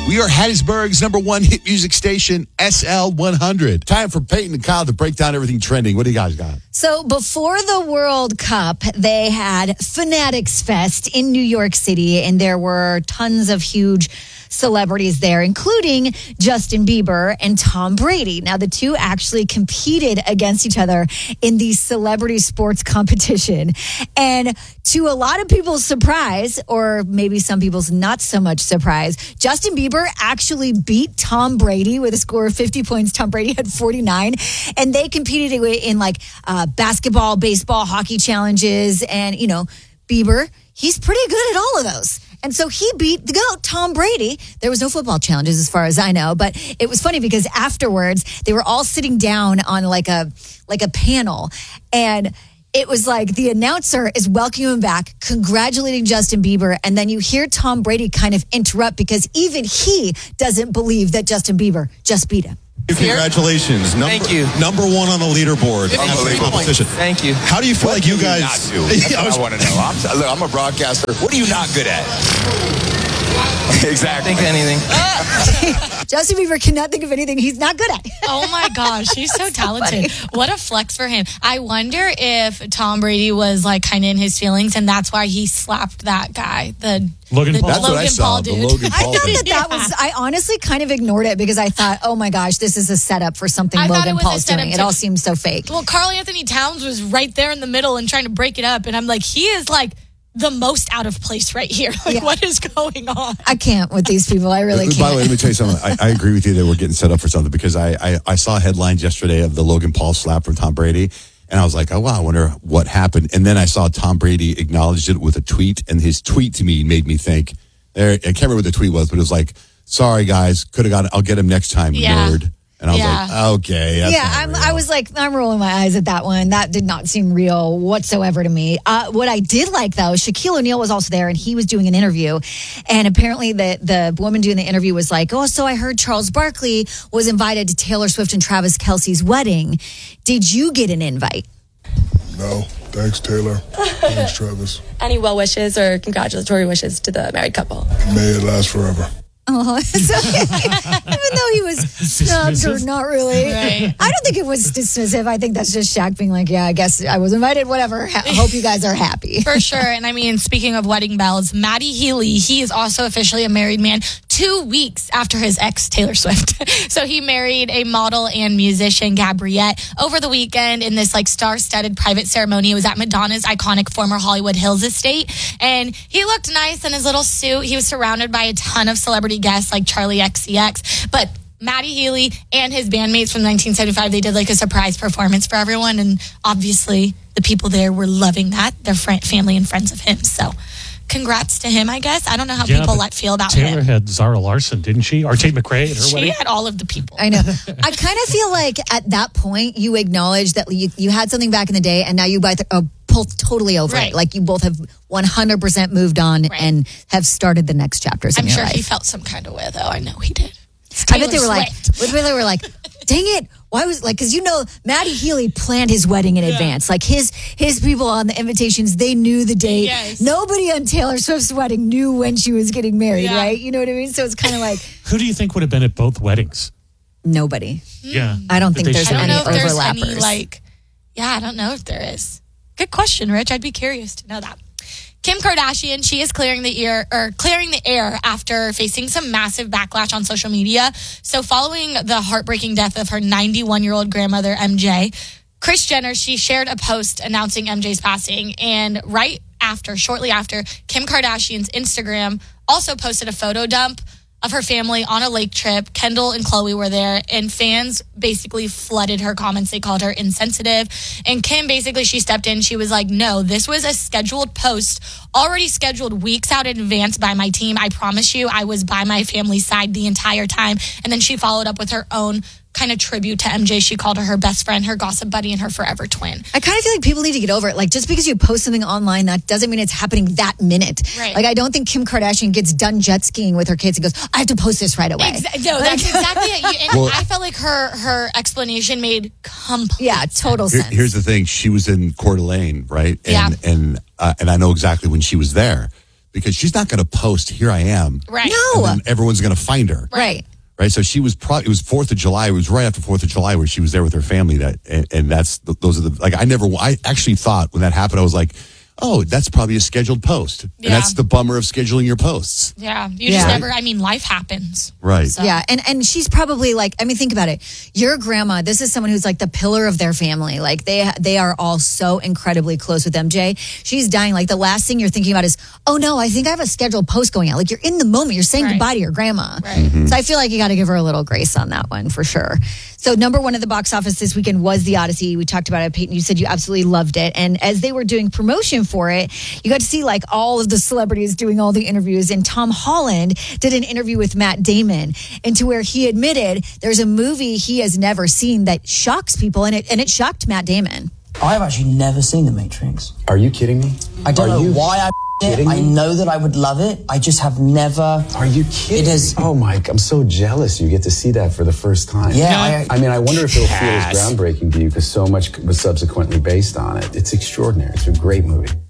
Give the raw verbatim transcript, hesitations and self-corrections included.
We are Hattiesburg's number one hit music station, S L one hundred. Time for Peyton and Kyle to break down everything trending. What do you guys got? So before the World Cup, they had Fanatics Fest in New York City, and there were tons of huge celebrities there, including Justin Bieber and Tom Brady. Now, the two actually competed against each other in the celebrity sports competition. And to a lot of people's surprise, or maybe some people's not so much surprise, Justin Bieber actually beat Tom Brady with a score of fifty points. Tom Brady had forty-nine. And they competed in like uh, basketball, baseball, hockey challenges. And, you know, Bieber, he's pretty good at all of those. And so he beat the GOAT, Tom Brady. There was no football challenges as far as I know, but it was funny because afterwards they were all sitting down on like a like a panel, and it was like the announcer is welcoming him back, congratulating Justin Bieber, and then you hear Tom Brady kind of interrupt because even he doesn't believe that Justin Bieber just beat him. Congratulations. Number, Thank you. Number one on the leaderboard. Unbelievable. Competition. Thank you. How do you feel What like you do guys... not do? That's Yeah, I what was- I want to know. I'm, look, I'm a broadcaster. What are you not good at? Exactly. Think of anything. Justin Bieber cannot think of anything he's not good at. Oh my gosh, he's so talented. What a flex for him. I wonder if Tom Brady was like kind of in his feelings and that's why he slapped that guy, the Logan the Paul. That's what I saw, Paul the dude. Logan I Paul thought thing. that that was, I honestly kind of ignored it because I thought, oh my gosh, this is a setup for something I thought it Logan was a Paul's setup doing. It to- all seems so fake. Well, Karl Anthony Towns was right there in the middle and trying to break it up. And I'm like, he is like the most out of place right here. Like, Yeah. what is going on? I can't with these people. I really can't. By the way, let me tell you something. I, I agree with you that we're getting set up for something because I, I, I saw headlines yesterday of the Logan Paul slap from Tom Brady. And I was like, oh, wow, I wonder what happened. And then I saw Tom Brady acknowledged it with a tweet. And his tweet to me made me think, there, I can't remember what the tweet was, but it was like, sorry, guys, could have got it. I'll get him next time, Yeah. nerd. And I was Yeah. like, okay. That's yeah, not I'm, real. I was like, I'm rolling my eyes at that one. That did not seem real whatsoever to me. Uh, what I did like, though, Shaquille O'Neal was also there, and he was doing an interview. And apparently the, the woman doing the interview was like, oh, so I heard Charles Barkley was invited to Taylor Swift and Travis Kelce's wedding. Did you get an invite? No, thanks, Taylor. Thanks, Travis. Any well wishes or congratulatory wishes to the married couple? May it last forever. Oh, so, even though he was snubbed or not really. Right. I don't think it was dismissive. I think that's just Shaq being like, yeah, I guess I was invited, whatever. Ha- hope you guys are happy. For sure. And I mean, speaking of wedding bells, Matty Healy, he is also officially a married man two weeks after his ex, Taylor Swift. So he married a model and musician, Gabriette, over the weekend in this like star-studded private ceremony. It was at Madonna's iconic former Hollywood Hills estate. And he looked nice in his little suit. He was surrounded by a ton of celebrity guests like Charlie X C X. But Matty Healy and his bandmates from nineteen seventy-five, they did like a surprise performance for everyone. And obviously the people there were loving that. Their friend, family and friends of him. So congrats to him, I guess. I don't know how Yeah, people but let feel about Taylor him. had Zara Larson, didn't she? Or Tate McRae at her She wedding? had all of the people. I know. I kind of feel like at that point you acknowledge that you, you had something back in the day and now you both are both totally over Right. it. Like you both have one hundred percent moved on Right. and have started the next chapters I'm in your sure life. he felt some kind of way, though. I know he did. I bet they were Taylor like, Swift. I bet they were like, dang it. Why was like, cause you know, Matty Healy planned his wedding in advance. Like his, his people on the invitations, they knew the date. Yes. Nobody on Taylor Swift's wedding knew when she was getting married, Yeah. right? You know what I mean? So it's kind of like Who do you think would have been at both weddings? nobody. Yeah. I don't That think they there's should- I don't any know if there's overlappers. any, like, yeah, I don't know if there is. Good question, Rich. I'd be curious to know that. Kim Kardashian, she is clearing the ear or clearing the air after facing some massive backlash on social media. So following the heartbreaking death of her ninety-one-year-old grandmother, M J, Kris Jenner, she shared a post announcing M J's passing. And right after, shortly after, Kim Kardashian's Instagram also posted a photo dump of her family on a lake trip. Kendall and Khloe were there, and fans basically flooded her comments. They called her insensitive. And Kim, basically, she stepped in. She was like, no, this was a scheduled post, already scheduled weeks out in advance by my team. I promise you, I was by my family's side the entire time. And then she followed up with her own kind of tribute to M J. She called her her best friend, her gossip buddy, and her forever twin. I kind of feel like people need to get over it. Like, just because you post something online, that doesn't mean it's happening that minute. Right. Like, I don't think Kim Kardashian gets done jet skiing with her kids and goes, I have to post this right away. Exa- no, that's exactly it. You- And Well- I felt like her her explanation made complete Yeah, total Here- sense. here's the thing: she was in Coeur d'Alene, right? And, Yeah. And uh, and I know exactly when she was there because she's not going to post, here I am. Right. No. And then everyone's going to find her. Right. Right. So she was probably, it was fourth of July. It was right after fourth of July where she was there with her family. That, and, and that's, those are the, like, I never, I actually thought when that happened, I was like, oh, that's probably a scheduled post. And Yeah. that's the bummer of scheduling your posts. Yeah. You Yeah. just never, I mean, life happens. Right. So- Yeah, and and she's probably like, I mean, think about it. Your grandma, this is someone who's like the pillar of their family. Like they they are all so incredibly close with M J. She's dying. Like the last thing you're thinking about is, oh no, I think I have a scheduled post going out. Like you're in the moment. You're saying Right. goodbye to your grandma. Right. So I feel like you got to give her a little grace on that one for sure. So number one at the box office this weekend was The Odyssey. We talked about it, Peyton. You said you absolutely loved it. And as they were doing promotion for it, you got to see like all of the celebrities doing all the interviews. And Tom Holland did an interview with Matt Damon, and to where he admitted there's a movie he has never seen that shocks people, and it and it shocked Matt Damon. I've actually never seen The Matrix. Are you kidding me? I don't Are know you why I kidding it. I me? know that I would love it. I just have never. Are you kidding? It is. Oh, Mike, I'm so jealous you get to see that for the first time. Yeah, I- I mean, I wonder if it'll feel Yes. as groundbreaking to you because so much was subsequently based on it. It's extraordinary. It's a great movie.